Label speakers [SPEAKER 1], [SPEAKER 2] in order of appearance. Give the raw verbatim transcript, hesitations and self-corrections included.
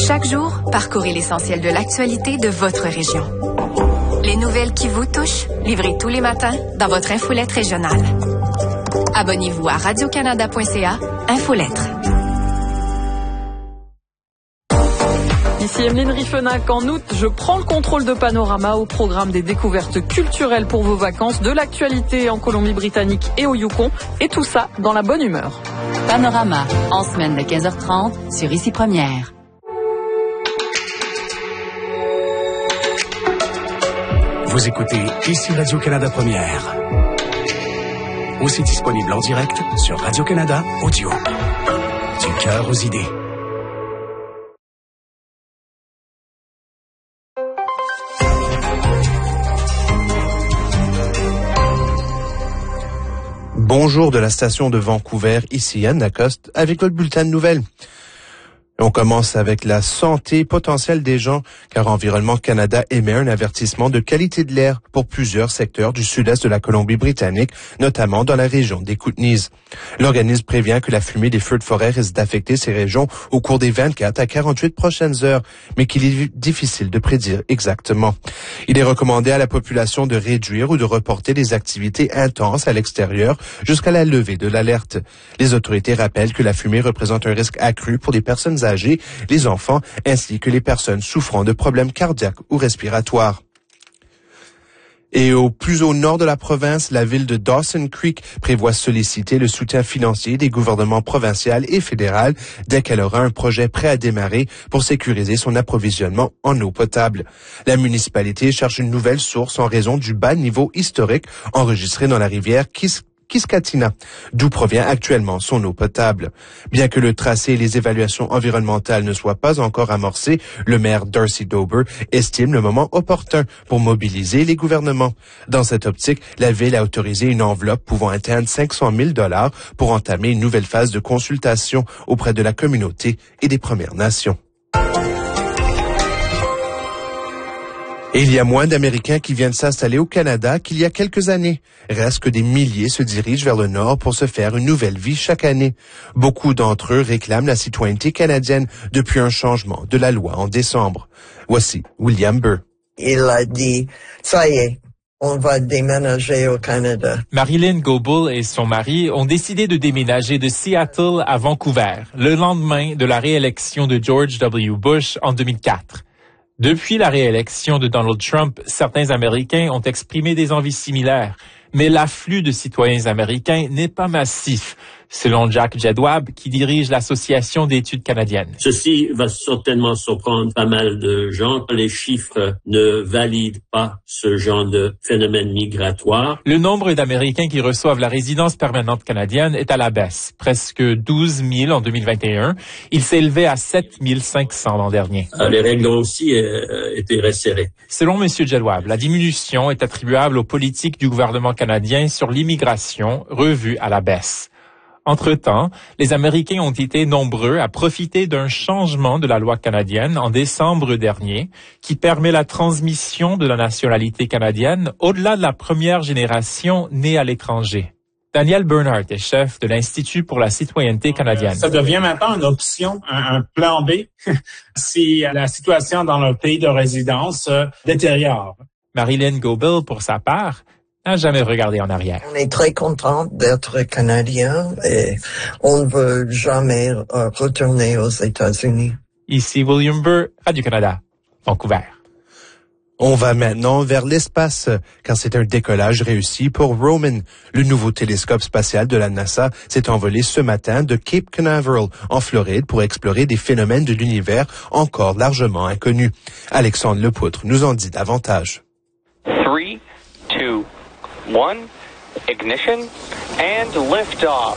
[SPEAKER 1] Chaque jour, parcourez l'essentiel de l'actualité de votre région. Les nouvelles qui vous touchent, livrées tous les matins dans votre infolettre régionale. Abonnez-vous à radio canada point c a, Infolettre.
[SPEAKER 2] Ici Emeline Riffenac. En août, je prends le contrôle de Panorama au programme des découvertes culturelles pour vos vacances, de l'actualité en Colombie-Britannique et au Yukon, et tout ça dans la bonne humeur.
[SPEAKER 3] Panorama, en semaine de quinze heures trente sur Ici Première.
[SPEAKER 4] Vous écoutez Ici Radio-Canada Première. Aussi disponible en direct sur Radio-Canada Audio. Du cœur aux idées.
[SPEAKER 5] Bonjour de la station de Vancouver, ici Anne Lacoste avec votre bulletin de nouvelles. On commence avec la santé potentielle des gens, car Environnement Canada émet un avertissement de qualité de l'air pour plusieurs secteurs du sud-est de la Colombie-Britannique, notamment dans la région des Kootenays. L'organisme prévient que la fumée des feux de forêt risque d'affecter ces régions au cours des vingt-quatre à quarante-huit prochaines heures, mais qu'il est difficile de prédire exactement. Il est recommandé à la population de réduire ou de reporter des activités intenses à l'extérieur jusqu'à la levée de l'alerte. Les autorités rappellent que la fumée représente un risque accru pour les personnes âgés, les enfants, ainsi que les personnes souffrant de problèmes cardiaques ou respiratoires. Et au plus au nord de la province, la ville de Dawson Creek prévoit solliciter le soutien financier des gouvernements provincial et fédéral dès qu'elle aura un projet prêt à démarrer pour sécuriser son approvisionnement en eau potable. La municipalité cherche une nouvelle source en raison du bas niveau historique enregistré dans la rivière Kis Kiskatina, d'où provient actuellement son eau potable. Bien que le tracé et les évaluations environnementales ne soient pas encore amorcés, le maire Darcy Dober estime le moment opportun pour mobiliser les gouvernements. Dans cette optique, la ville a autorisé une enveloppe pouvant atteindre cinq cent mille dollars pour entamer une nouvelle phase de consultation auprès de la communauté et des Premières Nations. Et il y a moins d'Américains qui viennent s'installer au Canada qu'il y a quelques années. Reste que des milliers se dirigent vers le Nord pour se faire une nouvelle vie chaque année. Beaucoup d'entre eux réclament la citoyenneté canadienne depuis un changement de la loi en décembre. Voici William Burr.
[SPEAKER 6] Il a dit, ça y est, on va déménager au Canada.
[SPEAKER 7] Marilyn Goebel et son mari ont décidé de déménager de Seattle à Vancouver, le lendemain de la réélection de George W. Bush en deux mille quatre. Depuis la réélection de Donald Trump, certains Américains ont exprimé des envies similaires, mais l'afflux de citoyens américains n'est pas massif, selon Jack Jedwab, qui dirige l'Association d'études canadiennes.
[SPEAKER 8] Ceci va certainement surprendre pas mal de gens. Les chiffres ne valident pas ce genre de phénomène migratoire.
[SPEAKER 7] Le nombre d'Américains qui reçoivent la résidence permanente canadienne est à la baisse, presque douze mille en deux mille vingt et un. Il s'est élevé à sept mille cinq cents l'an dernier.
[SPEAKER 8] Les règles ont aussi euh, été resserrées.
[SPEAKER 7] Selon M. Jedwab, la diminution est attribuable aux politiques du gouvernement canadien sur l'immigration, revues à la baisse. Entre-temps, les Américains ont été nombreux à profiter d'un changement de la loi canadienne en décembre dernier qui permet la transmission de la nationalité canadienne au-delà de la première génération née à l'étranger. Daniel Bernhardt est chef de l'Institut pour la citoyenneté canadienne.
[SPEAKER 9] Ça devient maintenant une option, un, un plan B, si la situation dans leur pays de résidence euh, détériore.
[SPEAKER 7] Marilyn Goebel, pour sa part, n'a jamais regardé en arrière.
[SPEAKER 6] On est très content d'être Canadien et on ne veut jamais euh, retourner aux États-Unis.
[SPEAKER 7] Ici William Burr, Radio-Canada, Vancouver.
[SPEAKER 5] On va maintenant vers l'espace, car c'est un décollage réussi pour Roman. Le nouveau télescope spatial de la NASA s'est envolé ce matin de Cape Canaveral, en Floride, pour explorer des phénomènes de l'univers encore largement inconnus. Alexandre Lepoutre nous en dit davantage.
[SPEAKER 10] three, two, one, ignition, and lift off.